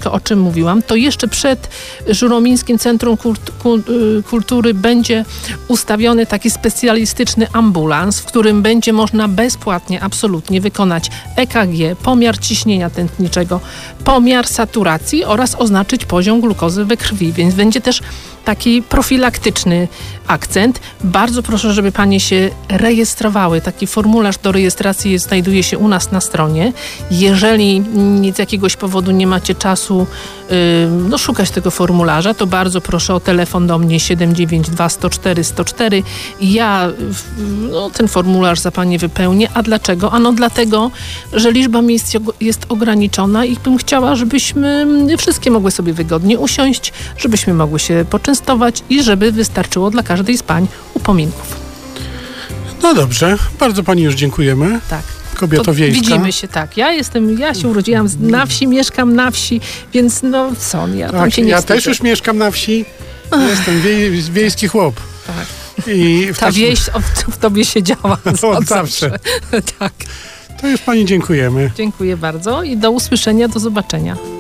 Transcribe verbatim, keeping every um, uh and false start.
to o czym mówiłam, to jeszcze przed Żuromińskim Centrum Kultury będzie ustawiony taki specjalistyczny ambulans, w którym będzie można bezpłatnie absolutnie wykonać E K G, pomiar ciśnienia tętniczego, pomiar saturacji oraz oznaczyć poziom glukozy we krwi, więc będzie też taki profilaktyczny akcent. Bardzo proszę, żeby panie się rejestrowały. Taki formularz do rejestracji jest, znajduje się u nas na stronie. Jeżeli z jakiegoś powodu nie macie czasu yy, no, szukać tego formularza, to bardzo proszę o telefon do mnie siedem dziewięć dwa sto cztery sto cztery i ja no, ten formularz za panie wypełnię. A dlaczego? Ano dlatego, że liczba miejsc jest ograniczona i bym chciała, żebyśmy wszystkie mogły sobie wygodnie usiąść, żebyśmy mogły się poczęstować i żeby wystarczyło dla każdej z pań upominków. No dobrze, bardzo pani już dziękujemy. Tak. Kobieta wiejska. Widzimy się, tak. Ja jestem, ja się urodziłam na wsi, mieszkam na wsi, więc no co, ja tam tak, się nie ja wstydzę. też już mieszkam na wsi. Jestem wiej, wiejski chłop. Tak. I w Ta takim... wieś w, w tobie siedziała od, od od zawsze. zawsze. Tak. To już pani dziękujemy. Dziękuję bardzo i do usłyszenia, do zobaczenia.